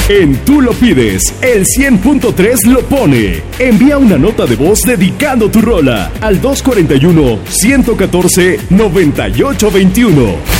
En Tú lo pides, el 100.3 lo pone. Envía una nota de voz dedicando tu rola al 241-114-9821.